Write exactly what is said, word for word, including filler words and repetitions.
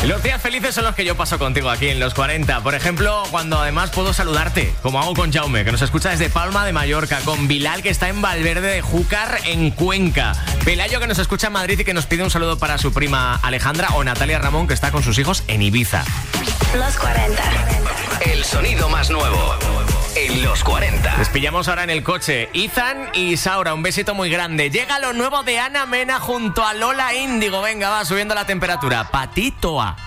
Los días felices son los que yo paso contigo aquí en los cuarenta. Por ejemplo, cuando además puedo saludarte, como hago con Jaume, que nos escucha desde Palma de Mallorca, con Bilal, que está en Valverde de Júcar, en Cuenca, Pelayo, que nos escucha en Madrid y que nos pide un saludo para su prima Alejandra, o Natalia Ramón, que está con sus hijos en Ibiza. Los cuarenta. El sonido más nuevo en los cuarenta. Les pillamos ahora en el coche. Ethan y Saura, un besito muy grande. Llega lo nuevo de Ana Mena junto a Lola Índigo. Venga, va subiendo la temperatura. Patitoa.